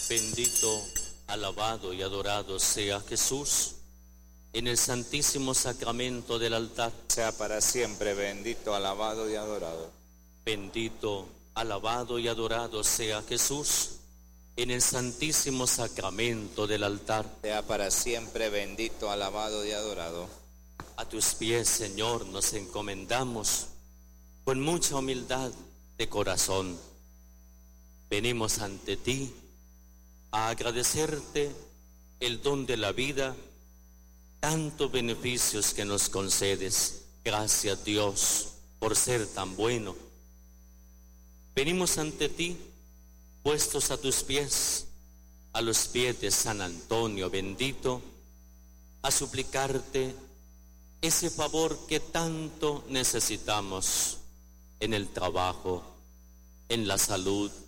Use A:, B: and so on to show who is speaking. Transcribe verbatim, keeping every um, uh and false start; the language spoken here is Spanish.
A: Bendito, alabado y adorado sea Jesús en el santísimo sacramento del altar.
B: Sea para siempre bendito, alabado y adorado.
A: Bendito, alabado y adorado sea Jesús en el santísimo sacramento del altar.
B: Sea para siempre bendito, alabado y adorado.
A: A tus pies, Señor, nos encomendamos con mucha humildad de corazón. Venimos ante ti a agradecerte el don de la vida, tantos beneficios que nos concedes. Gracias, Dios, por ser tan bueno. Venimos ante ti, puestos a tus pies, a los pies de San Antonio bendito, a suplicarte ese favor que tanto necesitamos en el trabajo, en la salud,